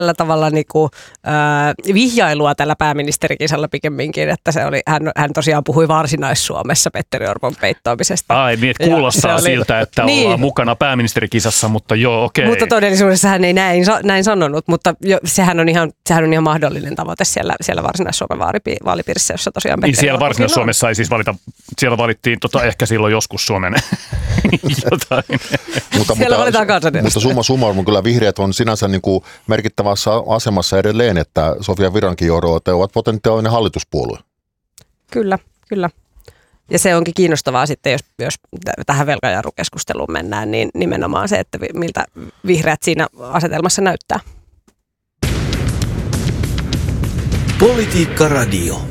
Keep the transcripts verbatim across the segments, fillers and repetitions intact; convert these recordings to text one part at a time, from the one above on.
eräällä tavalla niin kuin, äh, vihjailua tällä pääministerikisalla pikemminkin, että se oli, hän, hän tosiaan puhui Varsinais-Suomessa Petteri Orpon peittoamisesta. Ai niin, kuulostaa oli, siltä, että niin. ollaan mukana pääministerikisassa, mutta joo, okei. Mutta todellisuudessa hän ei näin, näin sanonut, mutta jo, sehän, on ihan, sehän on ihan mahdollinen tavoite siellä, siellä Varsinais-Suomen vaalipiirissä, jossa tosiaan Petteri niin siellä Orpo Varsinais-Suomessa ei siis valita, siellä valittiin tota, ehkä silloin joskus Suomen jotain. Mutta, siellä valitaan kansanedustajia. Mutta summa summarum, kyllä vihreät on sinänsä niin kuin merkittävässä asemassa edelleen, että Sofia Virrankin johdolla ovat potentiaalinen hallituspuolue. Kyllä, kyllä. Ja se onkin kiinnostavaa sitten, jos, jos tähän velkajarrukeskusteluun mennään, niin nimenomaan se, että miltä vihreät siinä asetelmassa näyttää. Politiikka Radio.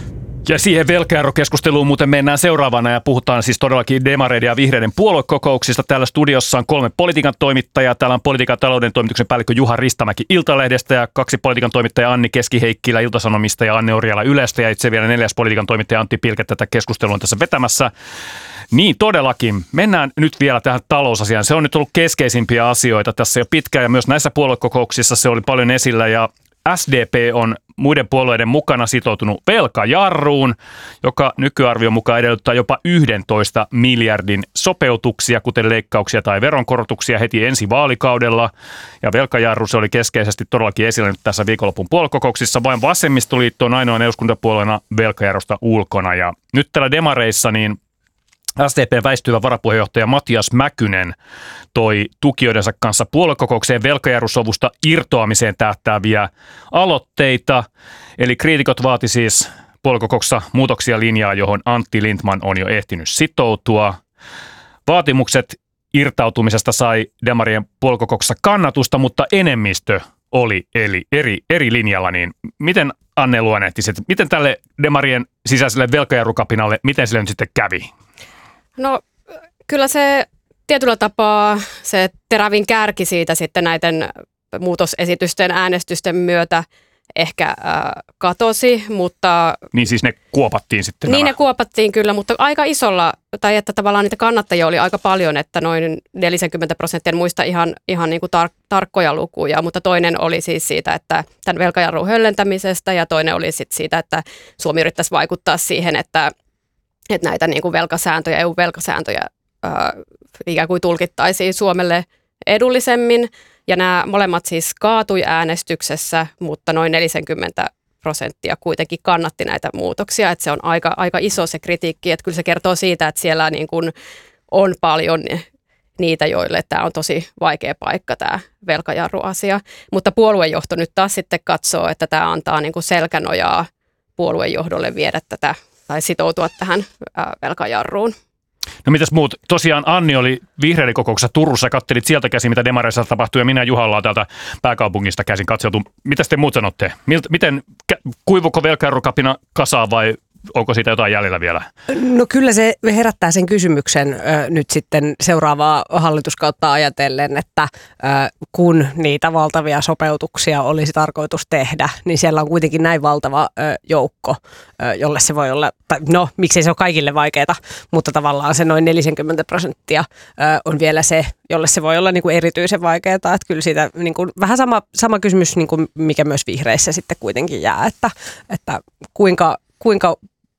Ja siihen velkajarrukeskusteluun muuten mennään seuraavana ja puhutaan siis todellakin demareiden ja vihreiden puoluekokouksista. Täällä studiossa on kolme politiikan toimittajaa. Täällä on politiikan ja talouden toimituksen päällikkö Juha Ristamäki Iltalehdestä ja kaksi politiikan toimittajaa Anni Keski-Heikkilä Ilta-Sanomista ja Anne Orjala Ylestä ja itse vielä neljäs politiikan toimittaja Antti Pilke tätä keskustelua on tässä vetämässä. Niin todellakin. Mennään nyt vielä tähän talousasiaan. Se on nyt ollut keskeisimpiä asioita tässä jo pitkään ja myös näissä puoluekokouksissa se oli paljon esillä ja S D P on muiden puolueiden mukana sitoutunut velkajarruun, joka nykyarvion mukaan edellyttää jopa yksitoista miljardin sopeutuksia, kuten leikkauksia tai veronkorotuksia heti ensi vaalikaudella. Ja velkajarru se oli keskeisesti todellakin esillä nyt tässä viikonlopun puoluekokouksissa. Vain vasemmistoliitto on ainoan eduskuntapuolueena velkajarrusta ulkona. Ja nyt täällä demareissa niin S D P:n väistyvä varapuheenjohtaja Matias Mäkynen toi tukijoidensa kanssa puoluekokoukseen velkajarrusovusta irtoamiseen tähtääviä aloitteita. Eli kriitikot vaati siis puoluekokouksessa muutoksia linjaa, johon Antti Lindtman on jo ehtinyt sitoutua. Vaatimukset irtautumisesta sai demarien puoluekokouksessa kannatusta, mutta enemmistö oli eli eri, eri linjalla. Niin miten Anne luonnehtisit, miten tälle demarien sisäiselle velkajarrukapinalle, miten sille nyt sitten kävi? No kyllä se tietyllä tapaa se terävin kärki siitä sitten näiden muutosesitysten äänestysten myötä ehkä äh, katosi, mutta... Niin siis ne kuopattiin sitten Niin nämä. ne kuopattiin kyllä, mutta aika isolla, tai että tavallaan niitä kannattajia oli aika paljon, että noin neljäkymmentä prosenttia, en muista ihan, ihan niin kuin tar- tarkkoja lukuja, mutta toinen oli siis siitä, että tämän velkajarrun höllentämisestä ja toinen oli sitten siitä, että Suomi yrittäisi vaikuttaa siihen, että että näitä niin kuin velkasääntöjä, E U-velkasääntöjä ää, ikään kuin tulkittaisiin Suomelle edullisemmin. Ja nämä molemmat siis kaatui äänestyksessä, mutta noin neljäkymmentä prosenttia kuitenkin kannatti näitä muutoksia. Että se on aika, aika iso se kritiikki, että kyllä se kertoo siitä, että siellä niin kuin on paljon niitä, joille tämä on tosi vaikea paikka, tämä velkajarruasia. Mutta puoluejohto nyt taas sitten katsoo, että tämä antaa niin kuin selkänojaa puoluejohdolle viedä tätä tai sitoutua tähän ää, velkajarruun. No mitäs muut? Tosiaan Anni oli vihreiden kokouksessa Turussa, katselit sieltä käsin, mitä demareissa tapahtui, ja minä Juha ollaan täältä pääkaupungista käsin katseltu. Mitä te muut sanotte? Miten, kuivuko velkajarrukapina kasaan vai onko siitä jotain jäljellä vielä? No kyllä se herättää sen kysymyksen ö, nyt sitten seuraavaa hallituskautta ajatellen, että ö, kun niitä valtavia sopeutuksia olisi tarkoitus tehdä, niin siellä on kuitenkin näin valtava ö, joukko, ö, jolle se voi olla, tai no miksei se ole kaikille vaikeaa, mutta tavallaan se noin neljäkymmentä prosenttia ö, on vielä se, jolle se voi olla niin kuin erityisen vaikeaa, että kyllä siitä niin kuin, vähän sama, sama kysymys, niin kuin mikä myös vihreissä sitten kuitenkin jää, että, että kuinka Kuinka,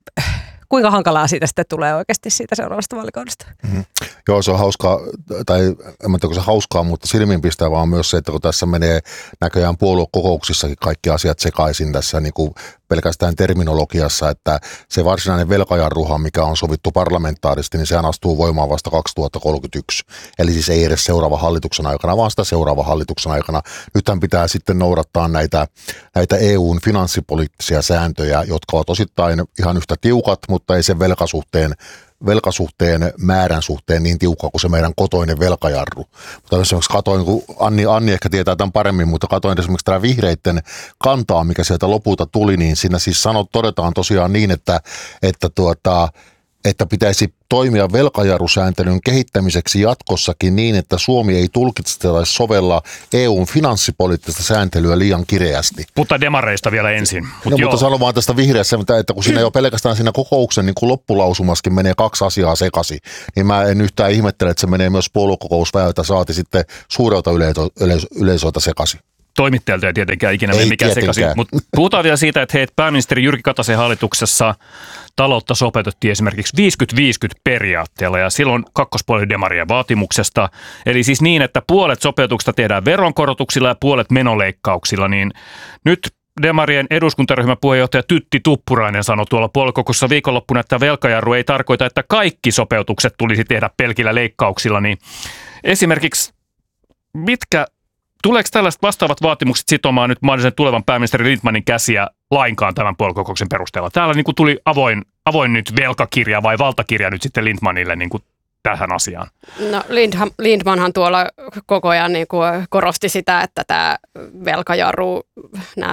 kuinka hankalaa siitä sitten tulee oikeasti siitä seuraavasta vaalikaudesta? Mm-hmm. Joo, se on hauskaa, tai en tiedä, onko se hauskaa, mutta silmiinpistävää on myös se, että kun tässä menee näköjään puoluekokouksissakin kaikki asiat sekaisin tässä niin kuin pelkästään terminologiassa, että se varsinainen velkajarruha, mikä on sovittu parlamentaarisesti, niin sehän astuu voimaan vasta kaksituhattakolmekymmentäyksi. Eli siis ei edes seuraava hallituksen aikana, vaan sitä seuraava hallituksen aikana. Nythän pitää sitten noudattaa näitä, näitä E U:n finanssipoliittisia sääntöjä, jotka ovat osittain ihan yhtä tiukat, mutta ei sen velkasuhteen velkasuhteen määrän suhteen niin tiukka kuin se meidän kotoinen velkajarru. Mutta esimerkiksi katoin, kun Anni, Anni ehkä tietää tämän paremmin, mutta katoin esimerkiksi tämä vihreiden kantaa, mikä sieltä lopulta tuli, niin siinä siis sanot, todetaan tosiaan niin, että, että, tuota, että pitäisi toimia velkajarrusääntelyn kehittämiseksi jatkossakin niin, että Suomi ei tulkitse tai sovella E U:n finanssipoliittista sääntelyä liian kireästi. Mutta demareista vielä ensin. Mut no, joo. mutta sanon vaan tästä vihreässä, että kun siinä jo pelkästään siinä kokouksen niin kuin loppulausumaskin menee kaksi asiaa sekaisin, niin mä en yhtään ihmettele, että se menee myös puoluekokousväyltä saati sitten suurelta yleisöltä sekaisin. toimittajalta ei tietenkään ikinä Ei mene mikään tietenkään. sekaisin. Mutta puhutaan vielä siitä, että hei, pääministeri Jyrki Kataisen hallituksessa taloutta sopeutettiin esimerkiksi viisikymmentä viisikymmentä periaatteella ja silloin kakkospuoli demarien vaatimuksesta. Eli siis niin, että puolet sopeutuksesta tehdään veronkorotuksilla ja puolet menoleikkauksilla. Niin nyt demarien eduskuntaryhmän puheenjohtaja Tytti Tuppurainen sanoi tuolla puoluekokouksessa viikonloppuna, että velkajarru ei tarkoita, että kaikki sopeutukset tulisi tehdä pelkillä leikkauksilla. Niin esimerkiksi mitkä, tuleeko tällaiset vastaavat vaatimukset sitomaan nyt mahdollisen tulevan pääministeri Lindtmanin käsiä lainkaan tämän puoluekokouksen perusteella? Täällä niin kuin tuli avoin, avoin nyt velkakirja vai valtakirja nyt sitten Lindtmanille niin kuin tähän asiaan? No Lindman, Lindmanhan tuolla koko ajan niin kuin korosti sitä, että tämä velkajarru, nämä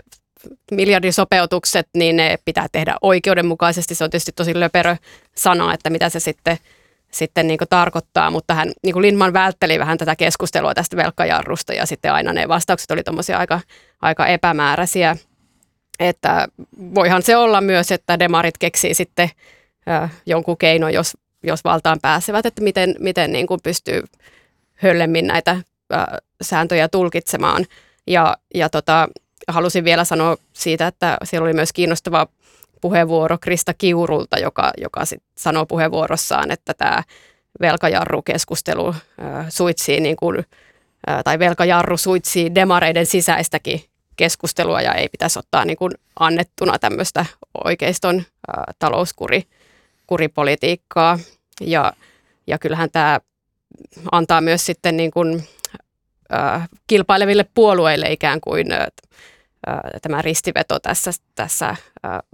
miljardisopeutukset, niin ne pitää tehdä oikeudenmukaisesti. Se on tietysti tosi löperö sana, että mitä se sitten, sitten niin kuin tarkoittaa, mutta hän, niin kuin Lindman vältteli vähän tätä keskustelua tästä velkajarrusta ja sitten aina ne vastaukset oli tommosia aika, aika epämääräisiä. Että voihan se olla myös, että demarit keksii sitten äh, jonkun keinon, jos jos valtaan pääsevät, että miten, miten niin kuin pystyy höllemmin näitä äh, sääntöjä tulkitsemaan. Ja, ja tota, halusin vielä sanoa siitä, että siellä oli myös kiinnostava puheenvuoro Krista Kiurulta, joka, joka sit sanoo puheenvuorossaan, että tämä velkajarrukeskustelu äh, suitsii, niin kuin, äh, tai velkajarru suitsii demareiden sisäistäkin keskustelua ja ei pitäisi ottaa niin kuin annettuna tämmöistä oikeiston äh, talouskuri. kuripolitiikkaa ja, ja kyllähän tämä antaa myös sitten niin kuin, äh, kilpaileville puolueille ikään kuin äh, tämä ristiveto tässä, tässä äh,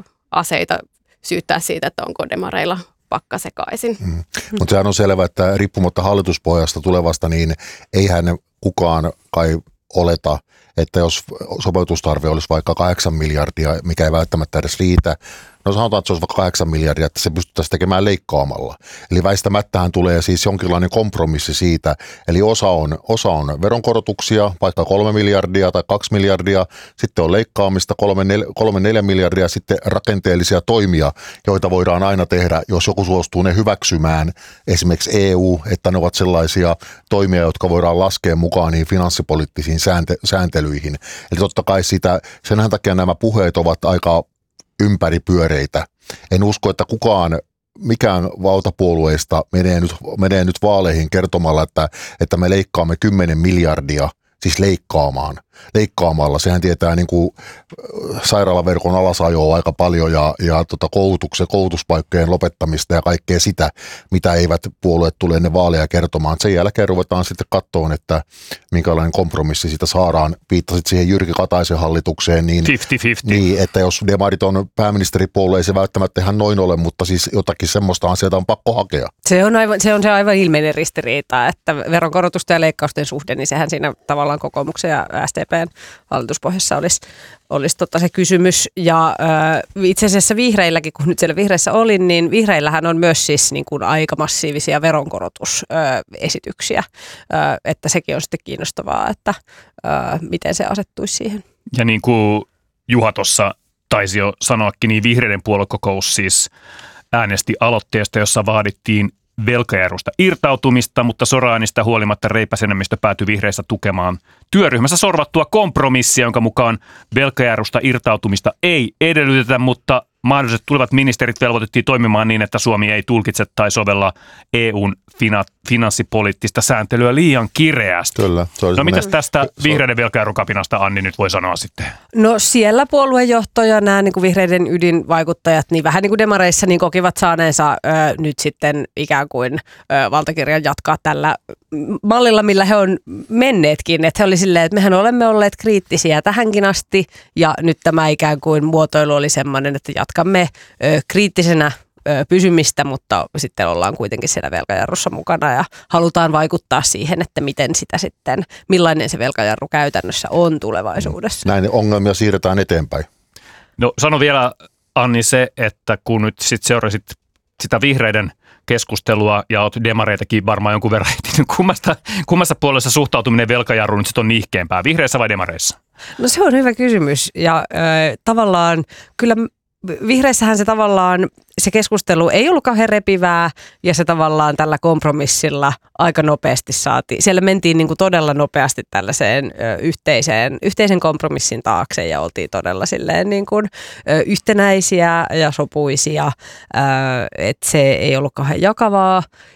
aseita syyttää siitä, että onko demareilla pakka sekaisin. Mm. Mutta sehän on selvä, että riippumatta hallituspohjasta tulevasta, niin eihän kukaan kai oleta, että jos sopeutustarve olisi vaikka kahdeksan miljardia, mikä ei välttämättä edes riitä, no sanotaan, että se olisi vaikka kahdeksan miljardia, että se pystyttäisiin tekemään leikkaamalla. Eli väistämättähän tulee siis jonkinlainen kompromissi siitä, eli osa on, osa on veronkorotuksia, vaikka kolme miljardia tai kaksi miljardia, sitten on leikkaamista kolme, nel, kolme neljä miljardia, sitten rakenteellisia toimia, joita voidaan aina tehdä, jos joku suostuu ne hyväksymään, esimerkiksi E U, että ne ovat sellaisia toimia, jotka voidaan laskea mukaan niin finanssipoliittisiin sääntö, sääntelyihin. Eli totta kai sitä, senhän takia nämä puheet ovat aika ympäripyöreitä. En usko, että kukaan, mikään valtapuolueista menee nyt, menee nyt vaaleihin kertomalla, että, että me leikkaamme kymmenen miljardia, siis leikkaamaan. Leikkaamalla. Sehän tietää niin kuin sairaalaverkon alasajoa aika paljon ja, ja tota koulutuksen, koulutuspaikkojen lopettamista ja kaikkea sitä, mitä eivät puolueet tule ennen vaaleja kertomaan. Sen jälkeen ruvetaan sitten katsomaan, että minkälainen kompromissi siitä saadaan. Viittasit siihen Jyrki Kataisen hallitukseen, niin, viisikymmentä viisikymmentä. niin että jos demarit on pääministeripuolue, ei se välttämättä ihan noin ole, mutta siis jotakin semmoista asiaa on pakko hakea. Se on, aivan, se on se aivan ilmeinen ristiriita, että veronkorotusten ja leikkausten suhde, niin sehän siinä tavallaan kokoomuksen ja S D P:n hallituspohjassa olisi, olisi tota se kysymys. Ja äh, itse asiassa vihreilläkin, kun nyt siellä vihreissä olin, niin vihreillähän on myös siis niin kuin aika massiivisia veronkorotusesityksiä, äh, että sekin on sitten kiinnostavaa, että äh, miten se asettuisi siihen. Ja niin kuin Juha tuossa taisi jo sanoakin, niin vihreiden puoluekokous siis äänesti aloitteesta, jossa vaadittiin velkajarrusta irtautumista, mutta Soraanista huolimatta reipäs enemmistö päätyi vihreissä tukemaan työryhmässä sorvattua kompromissia, jonka mukaan velkajarrusta irtautumista ei edellytetä, mutta mahdolliset tulevat ministerit velvoitettiin toimimaan niin, että Suomi ei tulkitse tai sovella E U:n fina- finanssipoliittista sääntelyä liian kireästi. Kyllä. No mitäs tästä vihreiden velkajarrukapinasta Anni nyt voi sanoa sitten? No siellä puoluejohto ja nämä niin kuin vihreiden ydinvaikuttajat, niin vähän niin kuin demareissa, niin kokivat saaneensa ö, nyt sitten ikään kuin ö, valtakirjan jatkaa tällä mallilla, millä he on menneetkin. Että he oli silleen, että mehän olemme olleet kriittisiä tähänkin asti ja nyt tämä ikään kuin muotoilu oli semmoinen, että jatkamme ö, kriittisenä ö, pysymistä, mutta sitten ollaan kuitenkin siellä velkajarrussa mukana ja halutaan vaikuttaa siihen, että miten sitä sitten, millainen se velkajarru käytännössä on tulevaisuudessa. Näin ongelmia siirretään eteenpäin. No sano vielä Anni se, että kun nyt sit seurasit sitä vihreiden keskustelua ja olet demareitakin varmaan jonkun verran ehtinyt, kummasta, kummassa puolessa suhtautuminen velkajarruun nyt sitten on nihkeämpää, vihreissä vai demareissa? No se on hyvä kysymys ja äh, tavallaan kyllä vihreissähän se tavallaan, se keskustelu ei ollut kauhean repivää ja se tavallaan tällä kompromissilla aika nopeasti saatiin. Siellä mentiin niin kuin todella nopeasti tällaiseen ö, yhteiseen, yhteisen kompromissin taakse ja oltiin todella silleen niin kuin, ö, yhtenäisiä ja sopuisia, että se ei ollut kauhean jakavaa.